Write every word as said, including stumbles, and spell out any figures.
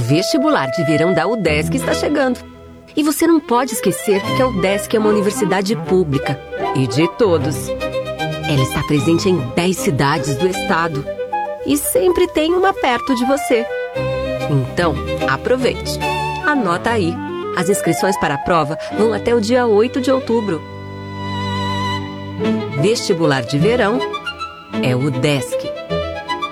Vestibular de Verão da UDESC está chegando. E você não pode esquecer que a UDESC é uma universidade pública e de todos. Ela está presente em dez cidades do estado e sempre tem uma perto de você. Então, aproveite. Anota aí. As inscrições para a prova vão até o dia oito de outubro. Vestibular de Verão é UDESC.